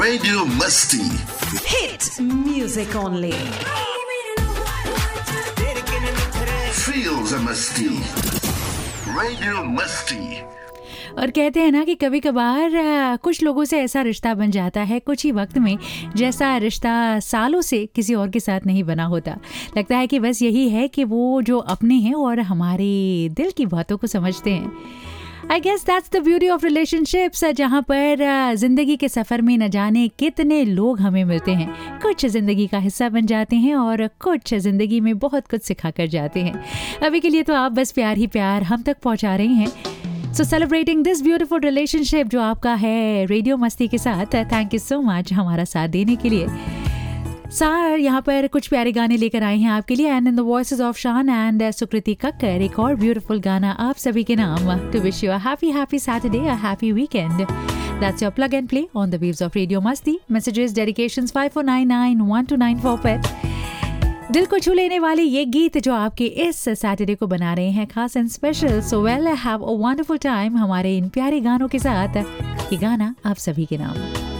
Radio मस्ती Hit music only. Feel the मस्ती radio मस्ती। और कहते हैं ना कि कभी कभार कुछ लोगों से ऐसा रिश्ता बन जाता है कुछ ही वक्त में, जैसा रिश्ता सालों से किसी और के साथ नहीं बना होता। लगता है कि बस यही है कि वो जो अपने हैं और हमारे दिल की बातों को समझते हैं। I guess that's the beauty of relationships, जहाँ पर ज़िंदगी के सफ़र में न जाने कितने लोग हमें मिलते हैं। कुछ ज़िंदगी का हिस्सा बन जाते हैं और कुछ ज़िंदगी में बहुत कुछ सिखा कर जाते हैं। अभी के लिए तो आप बस प्यार ही प्यार हम तक पहुँचा रही हैं। सो सेलिब्रेटिंग दिस ब्यूटीफुल रिलेशनशिप जो आपका है रेडियो मस्ती के साथ। थैंक यू सो मच हमारा साथ देने के लिए। सर यहाँ पर कुछ प्यारे गाने लेकर आए हैं आपके लिए, and in the voices of शान एंड सुकृति कक्कर एक और ब्यूटीफुल गाना आप सभी के नाम, to wish you a happy Saturday, a happy weekend. That's your plug and play on the waves of radio मस्ती। मैसेजेस डेडिकेशंस 54991294 पर। दिल को छू लेने वाले ये गीत जो आपके इस सैटरडे को बना रहे हैं खास and special. So well have a wonderful time हमारे इन प्यारे गानों के साथ। ये गाना आप सभी के नाम।